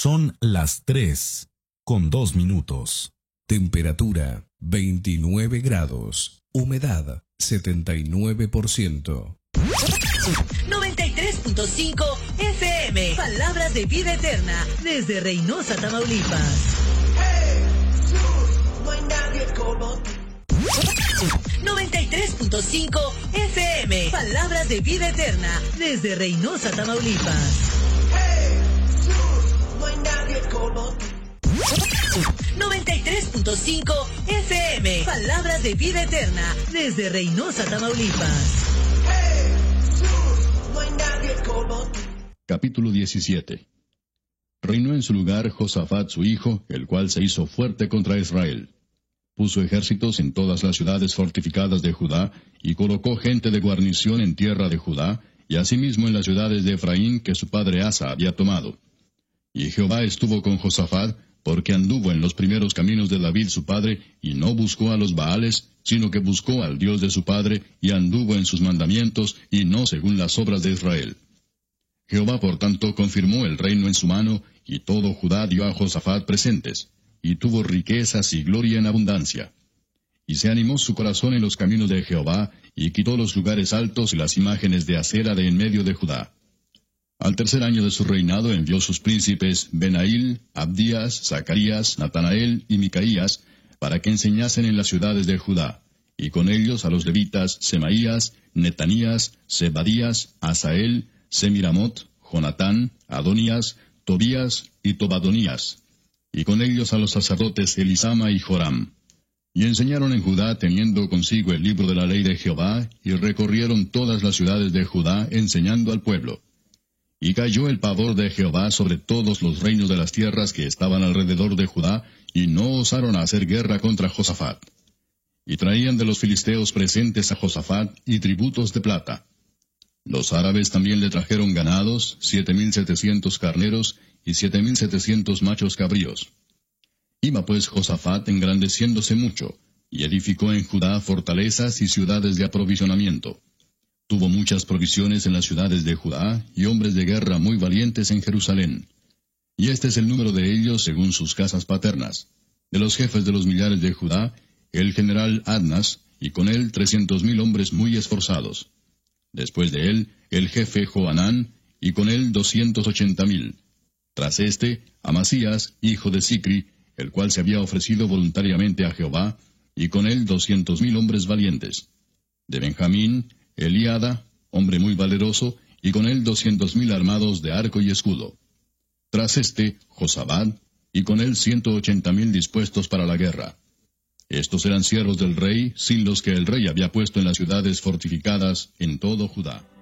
Son las 3:02. Temperatura 29 grados. Humedad 79%. 93.5 FM. Palabras de vida eterna. Desde Reynosa, Tamaulipas. 93.5 FM. Palabras de vida eterna. Desde Reynosa, Tamaulipas. 93.5 FM. Palabras de vida eterna. Desde Reynosa, Tamaulipas. Capítulo 17. Reinó en su lugar Josafat su hijo, el cual se hizo fuerte contra Israel. Puso ejércitos en todas las ciudades fortificadas de Judá, y colocó gente de guarnición en tierra de Judá, y asimismo en las ciudades de Efraín que su padre Asa había tomado. Y Jehová estuvo con Josafat, porque anduvo en los primeros caminos de David su padre, y no buscó a los Baales, sino que buscó al Dios de su padre, y anduvo en sus mandamientos, y no según las obras de Israel. Jehová, por tanto, confirmó el reino en su mano, y todo Judá dio a Josafat presentes, y tuvo riquezas y gloria en abundancia. Y se animó su corazón en los caminos de Jehová, y quitó los lugares altos y las imágenes de acera de en medio de Judá. Al tercer año de su reinado envió sus príncipes Benail, Abdías, Zacarías, Natanael y Micaías, para que enseñasen en las ciudades de Judá, y con ellos a los levitas Semaías, Netanías, Zebadías, Asael, Semiramot, Jonatán, Adonías, Tobías y Tobadonías, y con ellos a los sacerdotes Elisama y Joram. Y enseñaron en Judá teniendo consigo el libro de la ley de Jehová, y recorrieron todas las ciudades de Judá enseñando al pueblo. Y cayó el pavor de Jehová sobre todos los reinos de las tierras que estaban alrededor de Judá, y no osaron hacer guerra contra Josafat. Y traían de los filisteos presentes a Josafat y tributos de plata. Los árabes también le trajeron ganados, 7,700 carneros y 7,700 machos cabríos. Iba pues Josafat engrandeciéndose mucho, y edificó en Judá fortalezas y ciudades de aprovisionamiento. Tuvo muchas provisiones en las ciudades de Judá, y hombres de guerra muy valientes en Jerusalén. Y este es el número de ellos según sus casas paternas. De los jefes de los millares de Judá, el general Adnas, y con él 300,000 hombres muy esforzados. Después de él, el jefe Johanán, y con él 280,000. Tras este, Amasías, hijo de Sicri, el cual se había ofrecido voluntariamente a Jehová, y con él 200,000 hombres valientes. De Benjamín, Eliada, hombre muy valeroso, y con él 200,000 armados de arco y escudo. Tras este, Josabad, y con él 180,000 dispuestos para la guerra. Estos eran siervos del rey, sin los que el rey había puesto en las ciudades fortificadas en todo Judá.